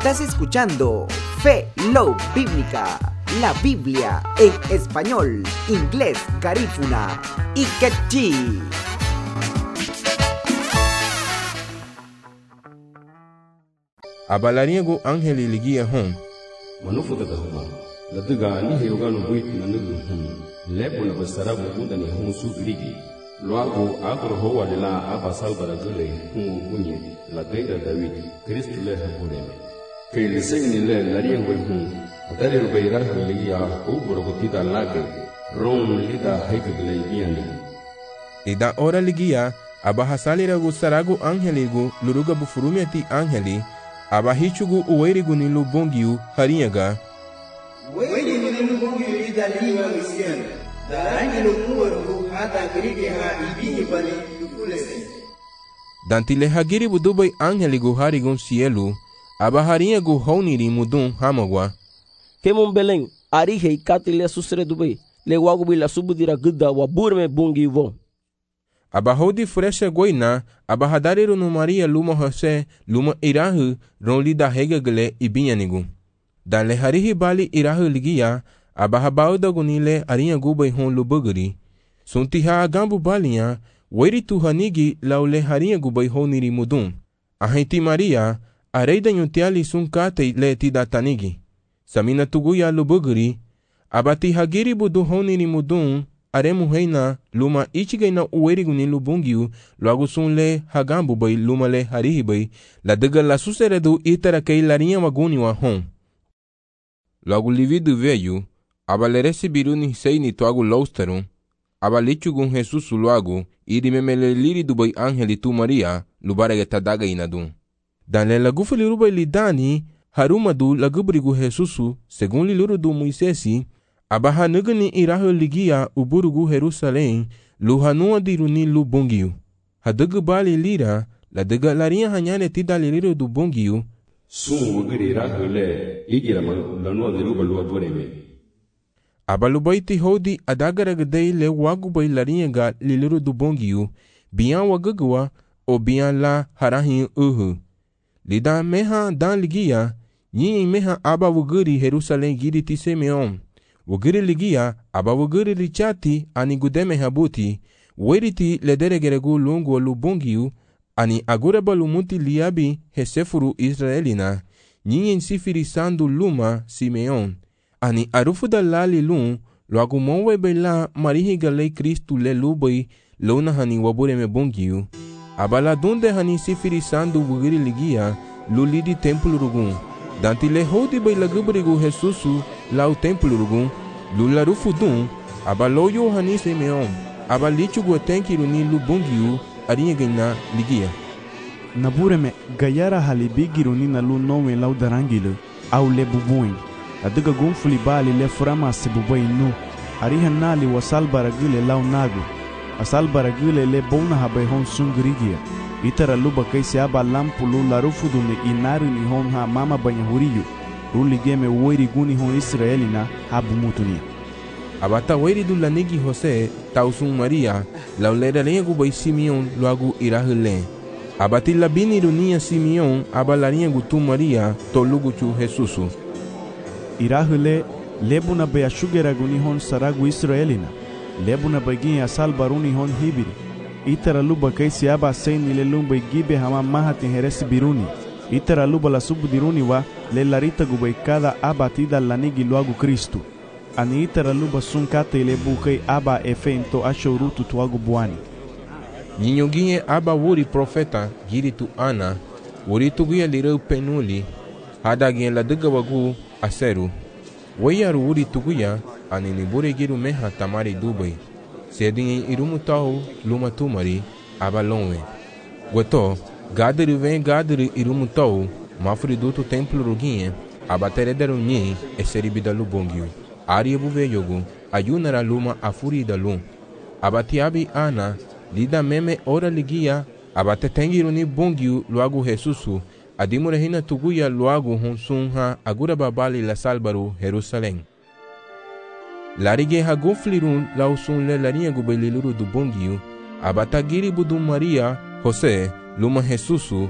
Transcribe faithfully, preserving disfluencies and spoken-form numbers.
Estás escuchando Fe Love Bíblica, la Biblia en español, inglés, garífuna y quechí. Abalariago angeli ligia hon. Manufuta da huma. Latuga ni heyoga no buit na nugu hum. Lepo na basara bunda ni hum su ligi. Luago agro hoa de la abasal baragule hum bunye. La deida David. Cristo le habureme. Que le segni le lariengo hum. Atari rubeira ligia ubro gotida lage. Ron lida haikule biani. Ida ora ligia abahasalirago sarago angeligo luruga bufurumiati angeli. Abahichugu uerigu ni lubongiu harinyaga. Uerigu ni lubongiu ida liwa misiana. Darangi lukuwaru hata grige ha ibini bali yukulese. Dantile hagiri budubai angeligu harigun cielu. Abaharinyagu honiri mudun hamagwa. Kemon Belém, arihei katile susre dubai. Le wagu bila subudira gudda wa burme bongi vo. Abahodi fresha goina, abahadariru no Maria luma José, luma irahu, ronli da hegagale ibianigu. Dan le harihi bali irahu ligia, abahabauda gunile arinha gubai hon lubuguri. Suntiha agambu balinha, weri tuhanigi laule harinha gubai honiri mudum. Ahenti Maria, areida nyutiali sunkate le tidatanigi. Samina tuguya lubuguri, abati hagiri budu honiri mudum, aremu reina luma ichigaina uerigu ni lubungiu logo sunle hagambu bai luma le harihi bai la daga la suseredu itara kei larinha maguni wa hon. Logo lividu veio abaleresi biruni seini toagu lousterum abalichugun Jesus logo iri memele liri du bai angeli tu Maria lubarega tadaga inadun. Dan le lagufu liru bai lidani haruma du lagubrigu Jesus segun liluru du Moisesi. Abaha nugani irahu ligia uburugu Jerusalém, luhanua diruni lubongiu. Hadugu bali lira, la daga larinha hanyane tida liriru du bongiu. Sun wugiri irahu le, igira lanua diruba lua bureme. Abalubaiti hodi adagaragadei le wagubai larinha ga liriru du bongiu, bian wagagua, o bian la harahin uhu. Lida meha dan ligia, nyin meha aba wugiri Jerusalém giri ti Simeon. Wugiri ligia, aba wugiri richati ani gudeme habuti, weriti lederegeregu lungo lubongiu, ani aguraba lumuti liabi hesefuru Israelina, nyinyen sifiri sandu luma Simeon, ani arufuda lali lun, loagu monwe bela marihi galei Kristu le lubai, lona hani wabureme bongiu, aba la dunde hani sifiri sandu wugiri ligia, lulidi templu rugun. Danti le hodi bai lagubrigu Jesusu lau templu rugun, lularu fudun, abaloyo hani Simeon, abalichu guatenkiru ni lubongiu, arinha gaina ligia. Nabureme gayara halibigiru ni na lu nowe lau darangile, au le bubuin. Adiga gunfuli bali le furama se bubai nu, ariha nali wasal baragile lau nagu, asal baragile le bona habai hon sungrigia. Itara luba kaisi aba lampu lu larufudu ni inaru ni hon ha mama banya huriyu. Ruli game weri guni hon Israelina habu mutunia. Abata weri du lanigi José tausun Maria laulera lenha gubai Simeon loagu irahule. Abati labini runia Simeon abalarinha gutu Maria toluguchu Jesusu. Irahule lebuna be ashugera guni hon saragu Israelina. Lebuna bagin asal baruni hon hibiri. Itara luba kaisi aba seini le lumba gibe hama mahati heresi biruni. Itara luba la subdiruni wa le larita gubai cada abatida lanigi loagu Kristu. Ani itara luba sunkate ile bukei aba efento ashorutu tuagu buani. Ninyoginye aba wuri profeta giritu ana, wuri tuguya lireu penuli, hadagin la duga wagu aseru. Wayaru wuri tuguya ani nibure giru meha tamari dubai. Sedin irumu tau luma tumari aba lonwe. Gweto, gadiri ven gadiri irumu tau, mafri dutu templu ruginye, aba terederu nyi eseribida lubongiu. Aria buve yogu, ayunara luma afuri da lum. Aba tiabi ana, lida meme ora ligia, aba tetengiru ni bongiu luagu Jesusu, adimurehina tuguya luagu honsunha agura babali la salbaru Jerusalém. Larige haguflirun lausun le larinha gubeliluru du bongiu, abatagiri budu Maria, José, luma Jesusu,